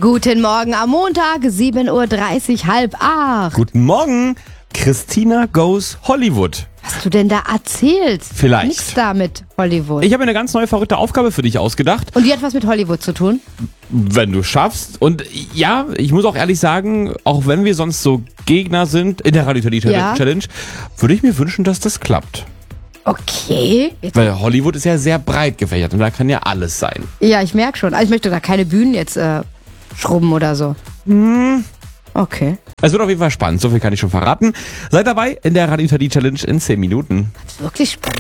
Guten Morgen am Montag, 7.30 Uhr, 7:30. Guten Morgen, Christina Goes Hollywood. Was hast du denn da erzählt? Vielleicht. Nichts da mit Hollywood. Ich habe mir eine ganz neue verrückte Aufgabe für dich ausgedacht. Und die hat was mit Hollywood zu tun? Wenn du schaffst. Und ja, ich muss auch ehrlich sagen, auch wenn wir sonst so Gegner sind in der Radio-Challenge, würde ich mir wünschen, dass das klappt. Okay. Weil Hollywood ist ja sehr breit gefächert und da kann ja alles sein. Ja, ich merke schon. Also ich möchte da keine Bühnen jetzt schrubben oder so. Okay. Es wird auf jeden Fall spannend, so viel kann ich schon verraten. Seid dabei in der Radio-Challenge in 10 Minuten. Das ist wirklich spannend.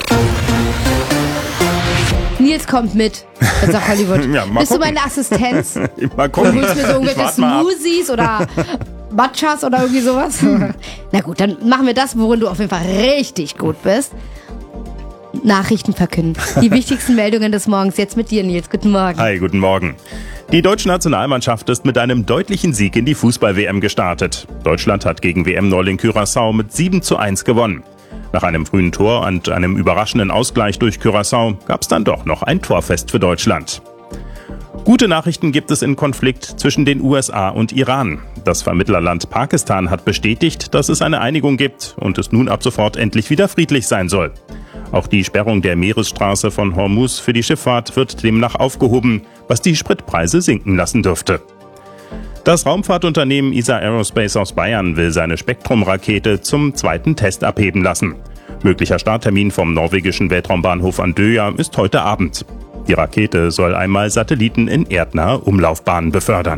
Nils kommt mit. Jetzt nach Hollywood. Ja, mal Bist du gucken. meine Assistenz? Mal Du gucken. holst mir so Ich irgendwelche warte mal ab. Smoothies oder Matchas oder irgendwie sowas? Na gut, dann machen wir das, worin du auf jeden Fall richtig gut bist. Nachrichten verkünden. Die wichtigsten Meldungen des Morgens. Jetzt mit dir, Nils. Guten Morgen. Hi, guten Morgen. Die deutsche Nationalmannschaft ist mit einem deutlichen Sieg in die Fußball-WM gestartet. Deutschland hat gegen WM-Neuling Curaçao mit 7:1 gewonnen. Nach einem frühen Tor und einem überraschenden Ausgleich durch Curaçao gab es dann doch noch ein Torfest für Deutschland. Gute Nachrichten gibt es im Konflikt zwischen den USA und Iran. Das Vermittlerland Pakistan hat bestätigt, dass es eine Einigung gibt und es nun ab sofort endlich wieder friedlich sein soll. Auch die Sperrung der Meeresstraße von Hormuz für die Schifffahrt wird demnach aufgehoben, was die Spritpreise sinken lassen dürfte. Das Raumfahrtunternehmen ESA Aerospace aus Bayern will seine Spektrum-Rakete zum zweiten Test abheben lassen. Möglicher Starttermin vom norwegischen Weltraumbahnhof Andøya ist heute Abend. Die Rakete soll einmal Satelliten in erdnahe Umlaufbahnen befördern.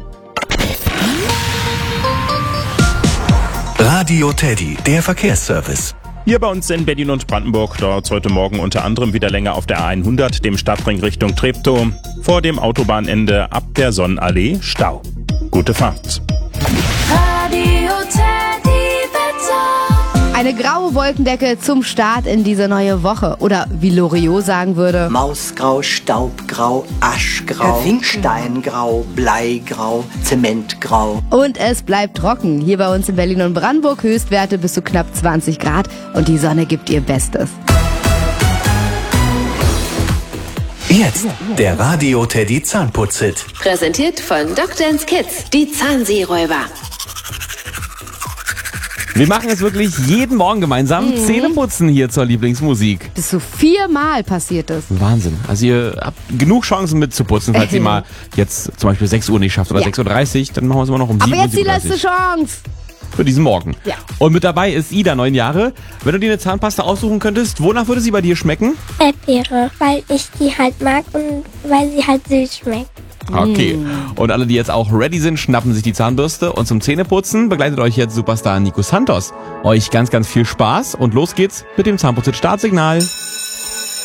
Radio Teddy, der Verkehrsservice. Hier bei uns in Berlin und Brandenburg dauert es heute Morgen unter anderem wieder länger auf der A100, dem Stadtring Richtung Treptow. Vor dem Autobahnende ab der Sonnenallee Stau. Gute Fahrt. Radio Teddy Wetter. Eine graue Wolkendecke zum Start in diese neue Woche. Oder wie Loriot sagen würde: Mausgrau, Staubgrau, Aschgrau, Steingrau, Bleigrau, Zementgrau. Und es bleibt trocken. Hier bei uns in Berlin und Brandenburg Höchstwerte bis zu knapp 20 Grad. Und die Sonne gibt ihr Bestes. Jetzt der Radio Teddy Zahnputzhit. Präsentiert von Dr. Kids, die Zahnseeräuber. Wir machen es wirklich jeden Morgen gemeinsam. Zähneputzen hier zur Lieblingsmusik. Bis zu 4-mal passiert es. Wahnsinn. Also ihr habt genug Chancen mitzuputzen, falls ihr mal jetzt zum Beispiel 6 Uhr nicht schafft oder Ja. 6:30 Uhr, dann machen wir es immer noch um 7 Aber Uhr. jetzt die letzte Chance. Für diesen Morgen. Ja. Und mit dabei ist Ida, 9 Jahre. Wenn du dir eine Zahnpasta aussuchen könntest, wonach würde sie bei dir schmecken? Erdbeere, weil ich die halt mag und weil sie halt süß schmeckt. Okay. Und alle, die jetzt auch ready sind, schnappen sich die Zahnbürste. Und zum Zähneputzen begleitet euch jetzt Superstar Nico Santos. Euch ganz, ganz viel Spaß und los geht's mit dem Zahnputz-Startsignal.